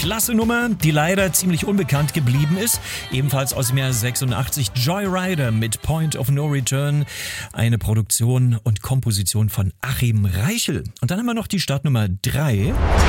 klasse Nummer, die leider ziemlich unbekannt geblieben ist. Ebenfalls aus dem Jahr 86, Joyrider mit Point of No Return. Eine Produktion und Komposition von Achim Reichel. Und dann haben wir noch die Startnummer 3.